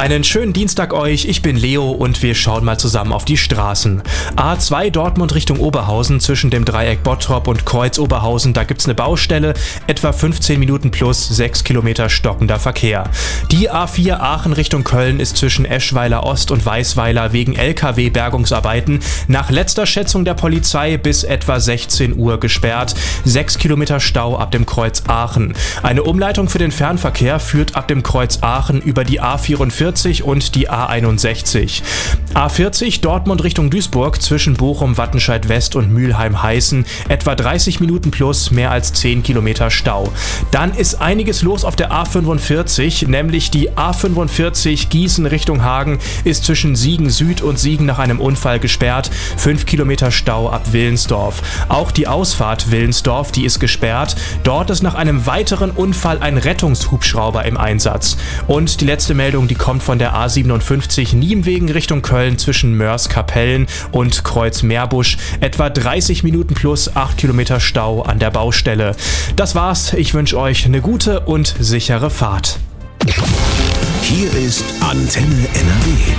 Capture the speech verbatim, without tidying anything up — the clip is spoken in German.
Einen schönen Dienstag euch, ich bin Leo und wir schauen mal zusammen auf die Straßen. A zwei Dortmund Richtung Oberhausen zwischen dem Dreieck Bottrop und Kreuz Oberhausen, da gibt's eine Baustelle, etwa fünfzehn Minuten plus sechs Kilometer stockender Verkehr. Die A vier Aachen Richtung Köln ist zwischen Eschweiler Ost und Weißweiler wegen L K W-Bergungsarbeiten nach letzter Schätzung der Polizei bis etwa sechzehn Uhr gesperrt. sechs Kilometer Stau ab dem Kreuz Aachen. Eine Umleitung für den Fernverkehr führt ab dem Kreuz Aachen über die A vierundvierzig und die A einundsechzig. A vierzig Dortmund Richtung Duisburg zwischen Bochum, Wattenscheid West und Mülheim-Heißen etwa dreißig Minuten plus mehr als zehn Kilometer Stau. Dann ist einiges los auf der A fünfundvierzig, nämlich die A fünfundvierzig Gießen Richtung Hagen ist zwischen Siegen Süd und Siegen nach einem Unfall gesperrt. fünf Kilometer Stau ab Willensdorf. Auch die Ausfahrt Willensdorf, die ist gesperrt. Dort ist nach einem weiteren Unfall ein Rettungshubschrauber im Einsatz. Und die letzte Meldung, die kommt von der A siebenundfünfzig Niemwegen Richtung Köln zwischen Mörs-Kapellen und Kreuz-Meerbusch. Etwa dreißig Minuten plus acht Kilometer Stau an der Baustelle. Das war's. Ich wünsche euch eine gute und sichere Fahrt. Hier ist Antenne N R W.